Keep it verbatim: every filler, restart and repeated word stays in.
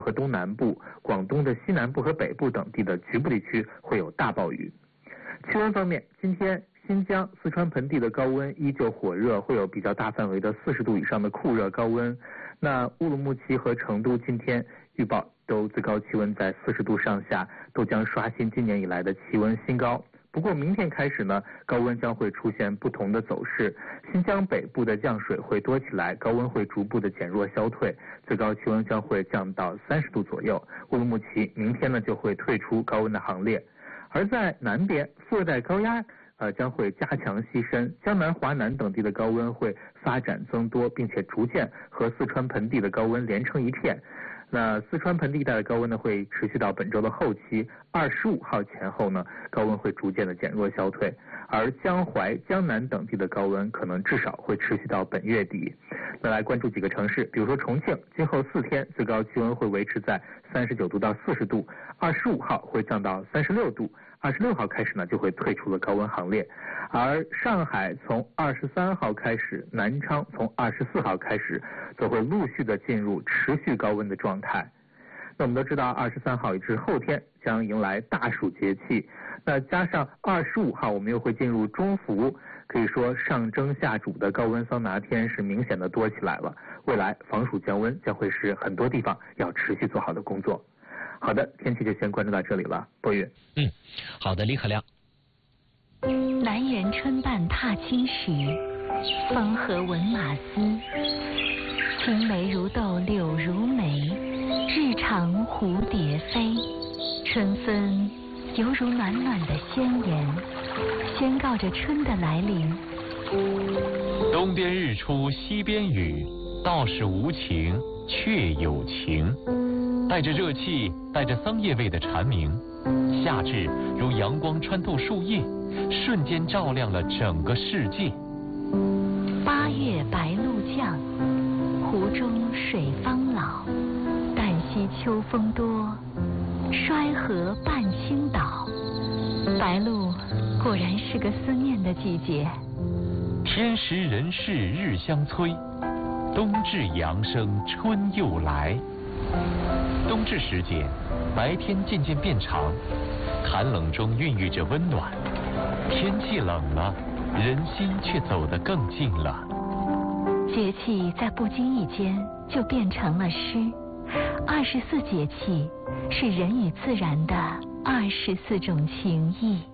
和东南部、广东的西南部和北部等地的局部地区会有大暴雨。气温方面，今天新疆、四川盆地的高温依旧火热，会有比较大范围的四十度以上的酷热高温。那乌鲁木齐和成都今天预报都最高气温在四十度上下，都将刷新今年以来的气温新高。不过明天开始呢，高温将会出现不同的走势。新疆北部的降水会多起来，高温会逐步的减弱消退，最高气温将会降到三十度左右。乌鲁木齐明天呢就会退出高温的行列。而在南边，副热带高压呃将会加强西伸，江南、华南等地的高温会发展增多，并且逐渐和四川盆地的高温连成一片。那四川盆地一带的高温呢，会持续到本周的后期，二十五号前后呢，高温会逐渐的减弱消退，而江淮、江南等地的高温可能至少会持续到本月底。那来关注几个城市，比如说重庆，今后四天最高气温会维持在三十九度到四十度，二十五号会降到三十六度，二十六号开始呢就会退出了高温行列。而上海从二十三号开始，南昌从二十四号开始，则会陆续的进入持续高温的状态。那我们都知道，二十三号也就是后天将迎来大暑节气，那加上二十五号我们又会进入中伏，可以说上蒸下煮的高温桑拿天是明显的多起来了。未来防暑降温将会是很多地方要持续做好的工作。好的，天气就先关注到这里了，播音。 嗯，好的，李可亮。 南园春半踏青时，风和闻马嘶。青梅如豆柳如眉，日长蝴蝶飞。春分犹如暖暖的宣言，宣告着春的来临。 东边日出西边雨，道是无晴却有晴。带着热气，带着桑叶味的蝉鸣，夏至如阳光穿透树叶，瞬间照亮了整个世界。 八月白露降，湖中水方老。旦夕秋风多，衰河半倾倒。白露果然是个思念的季节。 天时人事日相催，冬至阳生春又来。冬至时节，白天渐渐变长，寒冷中孕育着温暖。天气冷了，人心却走得更近了。 节气在不经意间就变成了诗。二十四节气是人与自然的二十四种情谊。